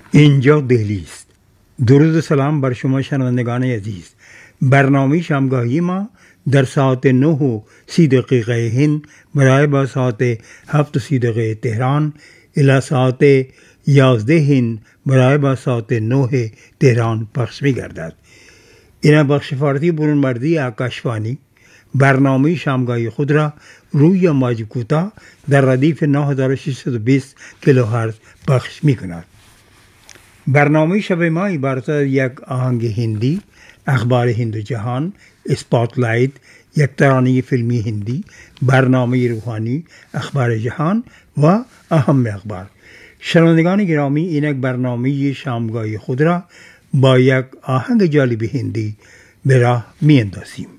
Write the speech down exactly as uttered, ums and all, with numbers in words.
اینجا دهلی است. درود و سلام بر شما شنوندگان عزیز. برنامه شامگاهی ما در ساعت نه و سی دقیقه هند برای با ساعت هفت و سی دقیقه تهران الی ساعت یازده هند برای با ساعت نه تهران پخش می گردد. این بخش فارسی برونمردی آکاشوانی برنامه شامگاهی خود را روی موج کوتاه در ردیف نه هزار و ششصد و بیست کیلوهرتز پخش می کند. برنامه شب ما عبارت از یک آهنگ هندی، اخبار هند و جهان، اسپاتلایت، یک ترانه فیلمی هندی، برنامه روحانی، اخبار جهان و اهم اخبار. شنوندگان گرامی، این یک برنامه شامگاهی خود را با یک آهنگ جالب هندی به راه می اندازیم.